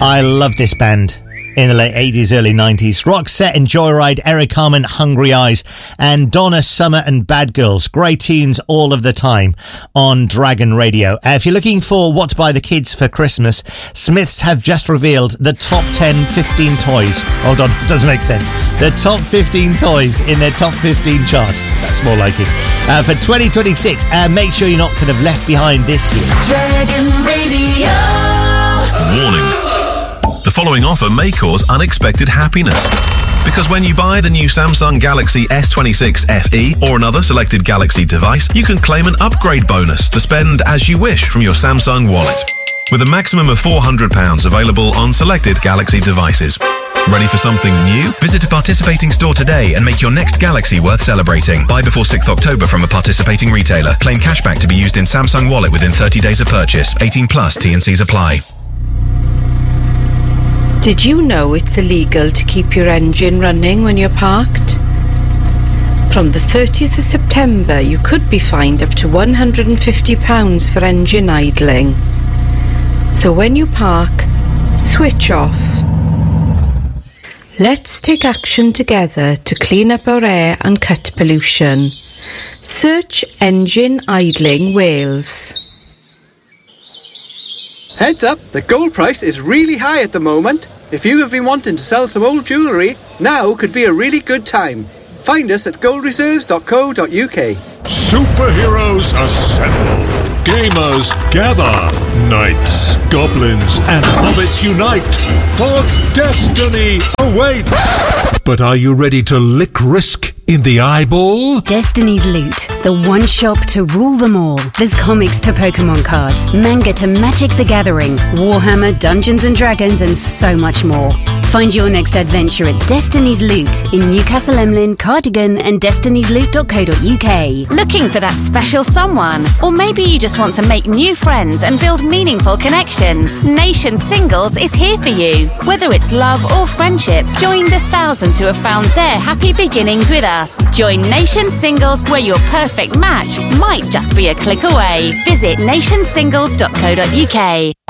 I love this band in the late 80s, early 90s. Roxette and Joyride, Eric Carmen, Hungry Eyes, and Donna Summer and Bad Girls. Great tunes all of the time on Dragon Radio. If you're looking for what to buy the kids for Christmas, Smiths have just revealed the top 10, 15 toys. Hold on, that doesn't make sense. The top 15 toys in their top 15 chart. That's more like it. For 2026, make sure you're not kind of left behind this year. Dragon Radio. Warning. The following offer may cause unexpected happiness. Because when you buy the new Samsung Galaxy S26 FE or another selected Galaxy device, you can claim an upgrade bonus to spend as you wish from your Samsung wallet. With a maximum of £400 available on selected Galaxy devices. Ready for something new? Visit a participating store today and make your next Galaxy worth celebrating. Buy before 6th October from a participating retailer. Claim cashback to be used in Samsung Wallet within 30 days of purchase. 18 plus T&Cs apply. Did you know it's illegal to keep your engine running when you're parked? From the 30th of September, you could be fined up to £150 for engine idling. So when you park, switch off. Let's take action together to clean up our air and cut pollution. Search Engine Idling Wales. Heads up, the gold price is really high at the moment. If you have been wanting to sell some old jewellery, now could be a really good time. Find us at goldreserves.co.uk. Superheroes assemble. Gamers gather. Knights, goblins and hobbits unite. For destiny awaits. But are you ready to lick risk in the eyeball? Destiny's Loot, the one shop to rule them all. There's comics to Pokemon cards, manga to Magic the Gathering, Warhammer, Dungeons and Dragons, and so much more. Find your next adventure at Destiny's Loot in Newcastle Emlyn, Cardigan, and destiny'sloot.co.uk. Looking for that special someone? Or maybe you just want to make new friends and build meaningful connections? Nation Singles is here for you. Whether it's love or friendship, join the thousands who have found their happy beginnings with us. Join Nation Singles, where your perfect match might just be a click away. Visit nationsingles.co.uk.